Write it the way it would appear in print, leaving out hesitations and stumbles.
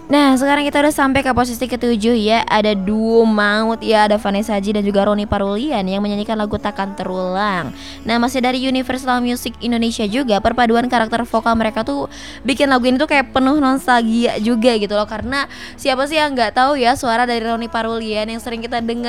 Nah, sekarang kita udah sampai ke posisi ketujuh ya. Ada duo maut ya, ada Vanessa Hudgens dan juga Roni Parulian yang menyanyikan lagu Takkan Terulang. Nah, masih dari Universal Music Indonesia juga, perpaduan karakter vokal mereka tuh bikin lagu ini tuh kayak penuh nostalgia juga gitu loh. Karena siapa sih yang nggak tahu ya suara dari Roni Parulian yang sering kita dengar